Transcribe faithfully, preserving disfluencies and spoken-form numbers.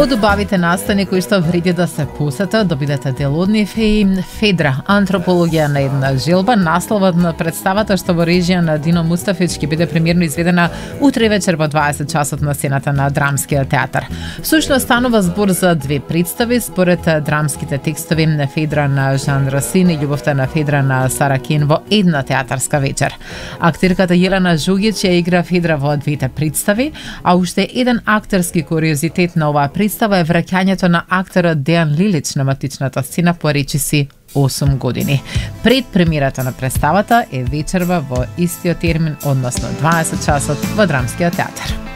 Од убавите настани кои што вреди да се посетат, да бидете дел од нив и Федра, антропологија на една желба, насловот на представата што во режија на Дино Мустафич ќе биде премиерно изведена утре вечер во дваесет часот на сцената на Драмскиот театар. Всушност станува збор за две представи според драмските текстови на Федра на Жан Расин и љубовта на Федра на Сара Кен во една театарска вечер. Актерката Јелена Жугиќ ја игра Федра во двете представи, а уште еден актерски куриозитет на оваа представа е враќањето на актерот Дејан Лилич на матичната сцена по речиси осум години. Пред премиерата на представата е вечерва во истиот термин, односно дваесет часот во Драмскиот театар.